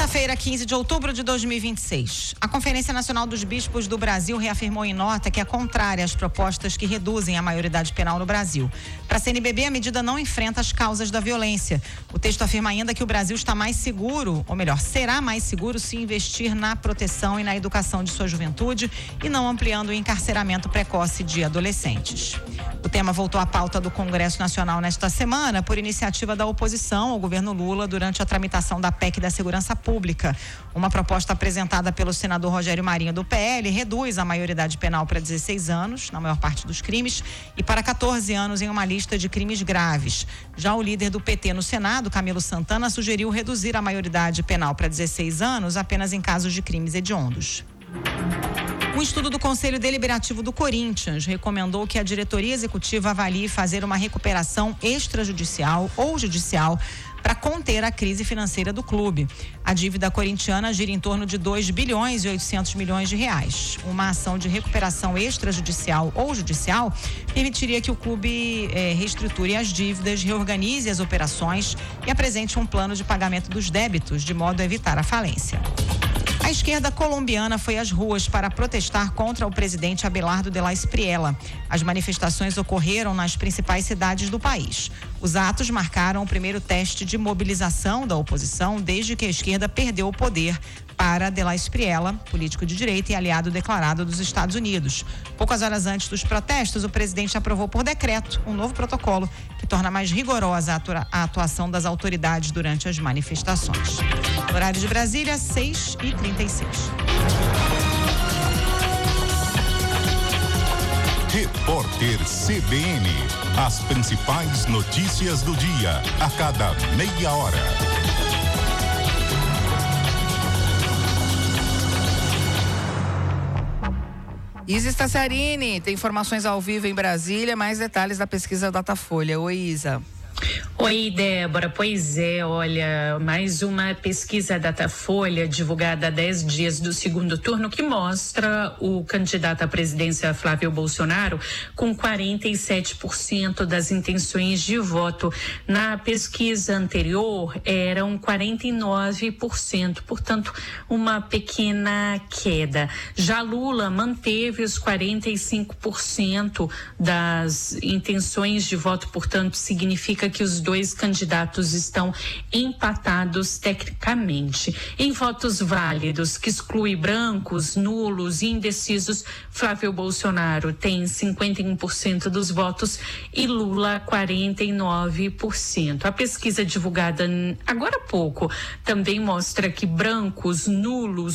Quinta-feira, 15 de outubro de 2026. A Conferência Nacional dos Bispos do Brasil reafirmou em nota que é contrária às propostas que reduzem a maioridade penal no Brasil. Para a CNBB, a medida não enfrenta as causas da violência. O texto afirma ainda que o Brasil está mais seguro, ou melhor, será mais seguro se investir na proteção e na educação de sua juventude e não ampliando o encarceramento precoce de adolescentes. O tema voltou à pauta do Congresso Nacional nesta semana por iniciativa da oposição ao governo Lula durante a tramitação da PEC da Segurança Pública. Uma proposta apresentada pelo senador Rogério Marinho do PL reduz a maioridade penal para 16 anos, na maior parte dos crimes, e para 14 anos em uma lista de crimes graves. Já o líder do PT no Senado, Camilo Santana, sugeriu reduzir a maioridade penal para 16 anos apenas em casos de crimes hediondos. Um estudo do Conselho Deliberativo do Corinthians recomendou que a diretoria executiva avalie fazer uma recuperação extrajudicial ou judicial para conter a crise financeira do clube. A dívida corintiana gira em torno de 2 bilhões e 800 milhões de reais. Uma ação de recuperação extrajudicial ou judicial permitiria que o clube reestruture as dívidas, reorganize as operações e apresente um plano de pagamento dos débitos, de modo a evitar a falência. A esquerda colombiana foi às ruas para protestar contra o presidente Abelardo de la Espriella. As manifestações ocorreram nas principais cidades do país. Os atos marcaram o primeiro teste de mobilização da oposição desde que a esquerda perdeu o poder para de la Espriella, político de direita e aliado declarado dos Estados Unidos. Poucas horas antes dos protestos, o presidente aprovou por decreto um novo protocolo que torna mais rigorosa a atuação das autoridades durante as manifestações. Horário de Brasília, 6h36. Repórter CBN. As principais notícias do dia, a cada meia hora. Isa Staciarini tem informações ao vivo em Brasília, mais detalhes da pesquisa Datafolha. Oi, Isa. Oi, Débora. Pois é, olha, mais uma pesquisa Datafolha divulgada há 10 dias do segundo turno que mostra o candidato à presidência Flávio Bolsonaro com 47% das intenções de voto. Na pesquisa anterior eram 49%, portanto, uma pequena queda. Já Lula manteve os 45% das intenções de voto, portanto, significa que os dois candidatos estão empatados tecnicamente. Em votos válidos, que exclui brancos, nulos e indecisos, Flávio Bolsonaro tem 51% dos votos e Lula 49%. A pesquisa divulgada agora há pouco também mostra que brancos, nulos,